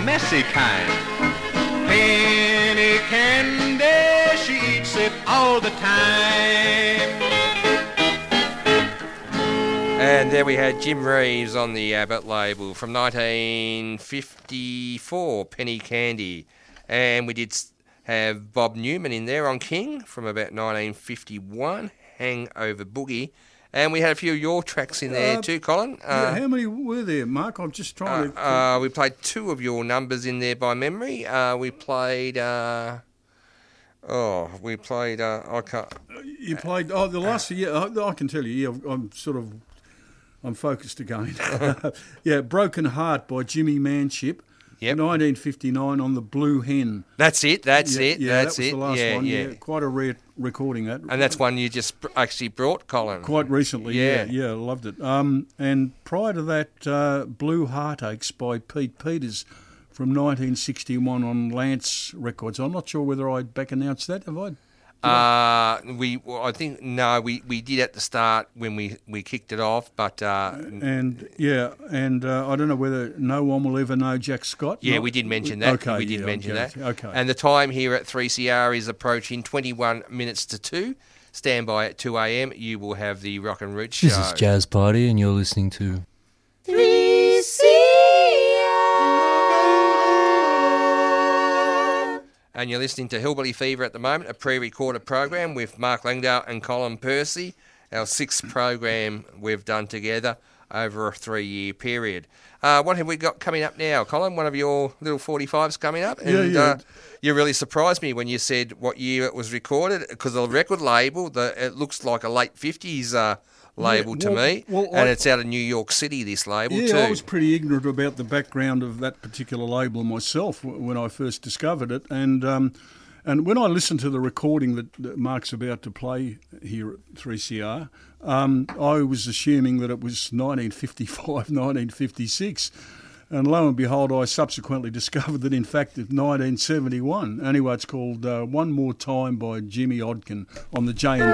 messy kind. Penny candy, she eats it all the time. And there we had Jim Reeves on the Abbott label from 1954, Penny Candy. And we did have Bob Newman in there on King from about 1951, Hangover Boogie. And we had a few of your tracks in there too, Colin. How many were there, Mark? I'm just trying to... We played two of your numbers in there by memory. We played... I can't... You played... the last... Yeah, I can tell you. Yeah, I'm focused again. Yeah, Broken Heart by Jimmy Manship. Yep. 1959 on the Blue Hen. That's it. Yeah, that was the last one. Yeah. Quite a rare recording, that. And that's one you just actually brought, Colin. Quite recently, yeah, I loved it. And prior to that, Blue Heartaches by Pete Peters from 1961 on Lance Records. I'm not sure whether I back announced that, have I? We did at the start when we kicked it off, but I don't know whether no one will ever know Jack Scott. Yeah, we did mention that. Okay, we did mention that. Okay. And the time here at 3CR is approaching 21 minutes to 2. Stand by at 2 a.m. You will have the Rock and Root Show. This is Jazz Party, and you're listening to 3CR. And you're listening to Hillbilly Fever at the moment, a pre-recorded program with Mark Langdale and Colin Percy, our sixth program we've done together over a 3-year period. What have we got coming up now, Colin? One of your little 45s coming up? And you really surprised me when you said what year it was recorded, because the record label, it looks like a late 50s label to me, and it's out of New York City, this label too. I was pretty ignorant about the background of that particular label myself when I first discovered it, and when I listened to the recording that Mark's about to play here at 3CR, I was assuming that it was 1955, 1956, and lo and behold, I subsequently discovered that in fact it's 1971. Anyway, it's called One More Time by Jimmy Odkin on the J&J.